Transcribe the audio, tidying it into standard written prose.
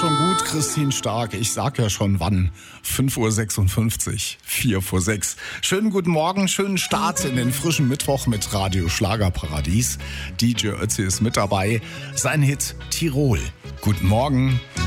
schon gut, Christine Stark. Ich sag ja schon wann. 5:56 Uhr, 4 vor 6. Schönen guten Morgen, schönen Start in den frischen Mittwoch mit Radio Schlagerparadies. DJ Ötzi ist mit dabei. Sein Hit Tirol. Guten Morgen.